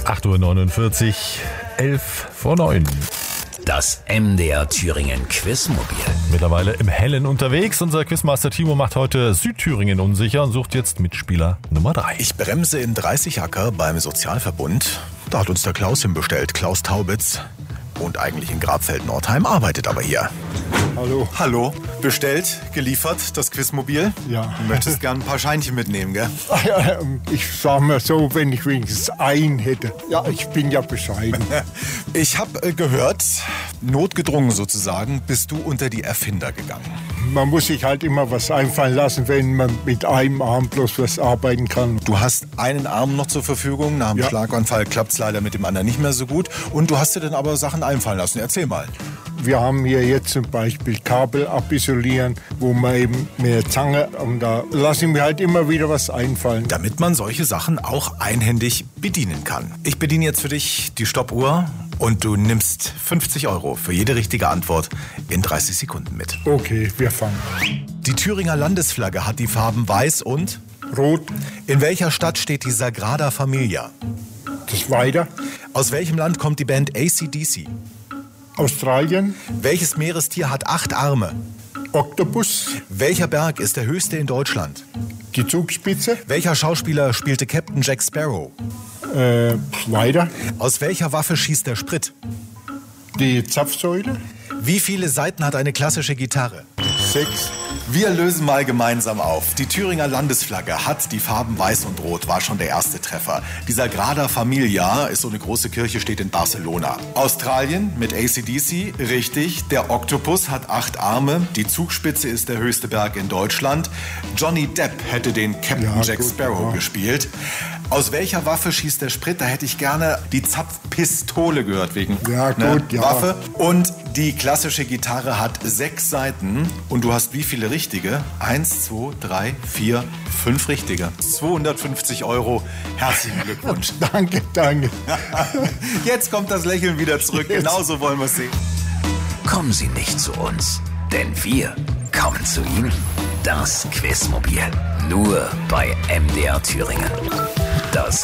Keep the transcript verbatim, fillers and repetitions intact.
acht Uhr neunundvierzig, elf vor neun. Das M D R Thüringen Quizmobil. Mittlerweile im Hellen unterwegs. Unser Quizmaster Timo macht heute Südthüringen unsicher und sucht jetzt Mitspieler Nummer drei. Ich bremse in dreißig Acker beim Sozialverbund. Da hat uns der Klaus hinbestellt, Klaus Taubitz. Wohnt eigentlich in Grabfeld-Nordheim, arbeitet aber hier. Hallo. Hallo, bestellt, geliefert, das Quizmobil? Ja. Du möchtest gern ein paar Scheinchen mitnehmen, gell? Ich sag mal so, wenn ich wenigstens einen hätte. Ja, ich bin ja bescheiden. Ich habe gehört, notgedrungen sozusagen, bist du unter die Erfinder gegangen. Man muss sich halt immer was einfallen lassen, wenn man mit einem Arm bloß was arbeiten kann. Du hast einen Arm noch zur Verfügung, nach dem Ja. Schlaganfall klappt es leider mit dem anderen nicht mehr so gut. Und du hast dir dann aber Sachen einfallen lassen. Erzähl mal. Wir haben hier jetzt zum Beispiel Kabel abisolieren, wo man eben mit der Zange, und da lasse ich mir halt immer wieder was einfallen. Damit man solche Sachen auch einhändig bedienen kann. Ich bediene jetzt für dich die Stoppuhr und du nimmst fünfzig Euro für jede richtige Antwort in dreißig Sekunden mit. Okay, wir fangen Die Thüringer Landesflagge hat die Farben weiß und... an. Rot, In welcher Stadt steht die Sagrada Familia? das weiter. Aus welchem Land kommt die Band A C D C? Australien, Welches Meerestier hat acht Arme? Oktopus, Welcher Berg ist der höchste in Deutschland? die Zugspitze, Welcher Schauspieler spielte Captain Jack Sparrow? äh, weiter. Aus welcher Waffe schießt der Sprit? Die Zapfsäule, Wie viele Saiten hat eine klassische Gitarre? sechs. Wir lösen mal gemeinsam auf. Die Thüringer Landesflagge hat die Farben weiß und rot, war schon der erste Treffer. Die Sagrada Familia ist so eine große Kirche, steht in Barcelona. Australien mit A C D C, richtig. Der Oktopus hat acht Arme. Die Zugspitze ist der höchste Berg in Deutschland. Johnny Depp hätte den Captain Ja, Jack gut, Sparrow ja. gespielt. Aus welcher Waffe schießt der Sprit? Da hätte ich gerne die Zapfpistole gehört wegen Ja, gut, ja. Waffe. Und die klassische Gitarre hat sechs Saiten. Und du hast wie viele richtige? Eins, zwei, drei, vier, fünf richtige. zweihundertfünfzig Euro. Herzlichen Glückwunsch. Danke, danke. Jetzt kommt das Lächeln wieder zurück. Genauso wollen wir es sehen. Kommen Sie nicht zu uns, denn wir kommen zu Ihnen. Das Quizmobil. Nur bei M D R Thüringen. Das